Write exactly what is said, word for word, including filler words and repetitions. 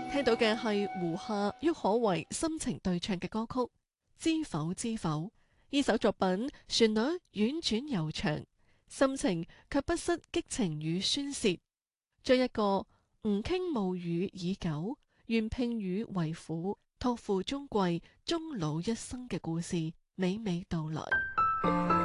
聽到嘅係胡夏、郁可唯深情對唱嘅歌曲《知否知否》。呢首作品旋律婉轉悠長，心情卻不失激情與宣洩，將一個吾傾慕與已久，願聘與為婦，託付終歸終老一生嘅故事娓娓道來。